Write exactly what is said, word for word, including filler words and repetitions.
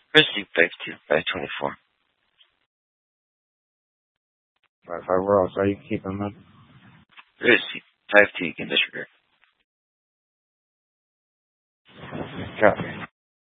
Precinct five two, five twenty-four. five five, where else are you keeping them? Precinct five two, you can disregard. Copy.